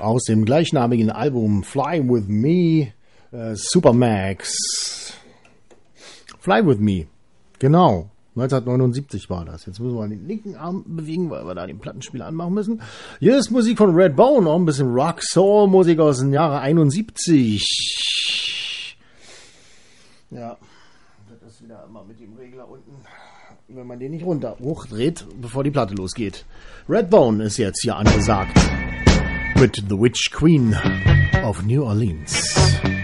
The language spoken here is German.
aus dem gleichnamigen Album Fly With Me, Supermax. Fly With Me, genau. 1979 war das. Jetzt müssen wir den linken Arm bewegen, weil wir da den Plattenspieler anmachen müssen. Hier ist Musik von Redbone, auch ein bisschen Rock-Soul-Musik aus dem Jahre 71. Ja, das ist wieder immer mit dem Regler unten, wenn man den nicht hochdreht, bevor die Platte losgeht. Redbone ist jetzt hier angesagt mit The Witch Queen of New Orleans.